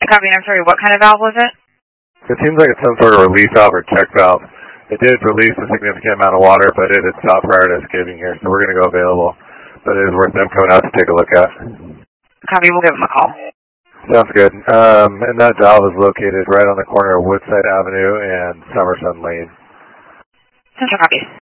Copy, I'm sorry, what kind of valve was it? It seems like it's some sort of release valve or check valve. It did release a significant amount of water, but it had stopped prior to escaping here, so we're going to go available. But it is worth them coming out to take a look at. Copy, we'll give them a call. Sounds good. And that valve is located right on the corner of Woodside Avenue and Somerset Lane. Central copy.